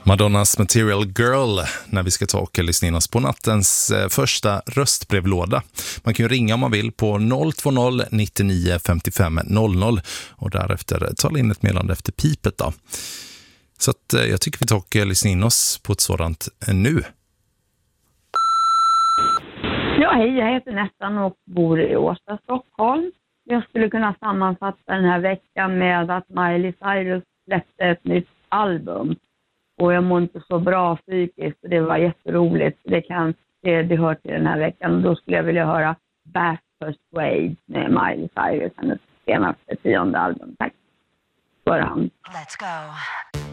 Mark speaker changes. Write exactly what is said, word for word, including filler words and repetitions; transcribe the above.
Speaker 1: Madonnas Material Girl när vi ska ta och lyssna in oss på nattens eh, första röstbrevlåda. Man kan ju ringa om man vill på noll två noll nittionio femtiofem noll noll och därefter tala in ett meddelande efter pipet då. Så att, eh, jag tycker vi tar och lyssna in oss på ett sådant eh, nu.
Speaker 2: Ja, hej, jag heter Nettan och bor i Årsta, Stockholm. Jag skulle kunna sammanfatta den här veckan med att Miley Cyrus släppte ett nytt album. Och jag mår inte så bra psykiskt och det var jätteroligt. Det, kan, det, det hör till den här veckan och då skulle jag vilja höra Back Persuade med Miley Cyrus, hennes senaste tionde album. Tack för hand.
Speaker 3: Let's go.